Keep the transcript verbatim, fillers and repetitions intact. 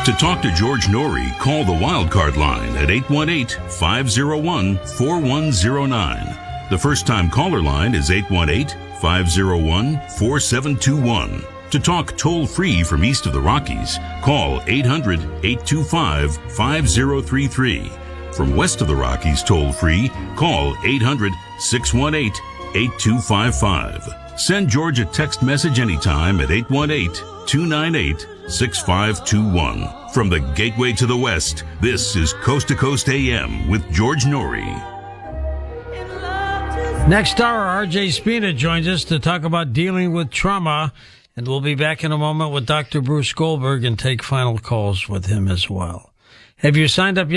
To talk to George Norrie, call the Wildcard line at eight one eight, five oh one, four one oh nine. The first-time caller line is eight one eight, five oh one, four seven two one. To talk toll-free from east of the Rockies, call eight hundred, eight two five, five oh three three. From west of the Rockies toll-free, call eight hundred, six one eight, eight two five five. Send George a text message anytime at eight one eight, two nine eight, six five two one. From the Gateway to the West, this is Coast to Coast A M with George Norrie. Next hour, R J Spina joins us to talk about dealing with trauma, and we'll be back in a moment with Doctor Bruce Goldberg and take final calls with him as well. Have you signed up yet?